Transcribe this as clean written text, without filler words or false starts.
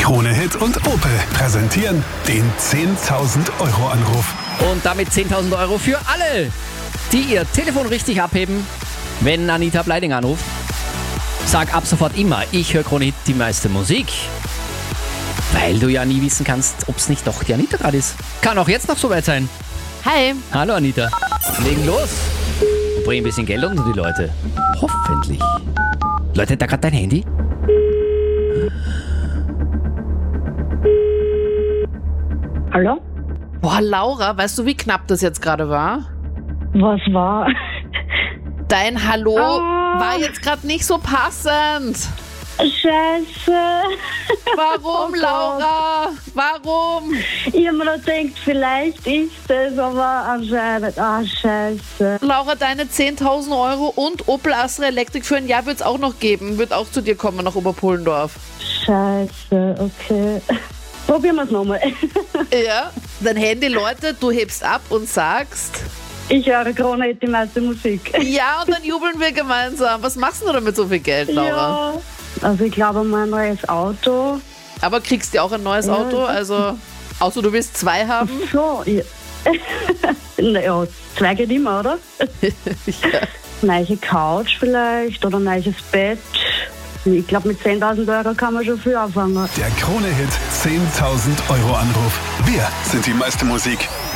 Krone Hit und Opel präsentieren den 10.000 Euro Anruf. Und damit 10.000 Euro für alle, die ihr Telefon richtig abheben, wenn Anita Bleiding anruft. Sag ab sofort immer, ich höre Krone Hit, die meiste Musik. Weil du ja nie wissen kannst, ob es nicht doch die Anita gerade ist. Kann auch jetzt noch soweit sein. Hi. Hallo Anita. Legen los. Und bring ein bisschen Geld unter die Leute. Hoffentlich. Läutet da gerade dein Handy? Hallo? Boah, Laura, weißt du, wie knapp das jetzt gerade war? Was war? Dein Hallo war jetzt gerade nicht so passend. Scheiße. Warum, Oh Gott. Laura? Warum? Ich habe mir noch gedacht, vielleicht ist es, aber anscheinend. Scheiße. Laura, deine 10.000 Euro und Opel Astra Elektrik für ein Jahr wird es auch noch geben. Wird auch zu dir kommen nach Oberpullendorf. Scheiße, okay. Probieren wir es nochmal. Ja, dein Handy läutet, du hebst ab und sagst... Ich höre Krone Hit, die meiste Musik. Ja, und dann jubeln wir gemeinsam. Was machst du damit so viel Geld, Laura? Ja. Also ich glaube, mein neues Auto. Aber kriegst du auch ein neues Auto? Also, außer du willst 2 haben? So, ja. Naja, 2 geht immer, oder? Ja. Neue Couch vielleicht oder neues Bett. Ich glaube, mit 10.000 Euro kann man schon viel anfangen. Der Krone Hit 10.000 Euro Anruf. Wir sind die meiste Musik.